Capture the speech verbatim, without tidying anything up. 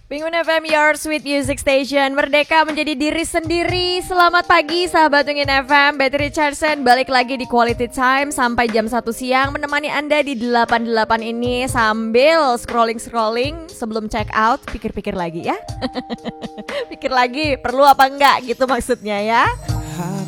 Penguin F M, your sweet music station. Merdeka menjadi diri sendiri. Selamat pagi sahabat Penguin F M. Betty Richardson balik lagi di Quality Time sampai jam satu siang, menemani Anda di delapan puluh delapan ini sambil scrolling-scrolling sebelum check out. Pikir-pikir lagi ya. Pikir lagi perlu apa enggak gitu maksudnya ya.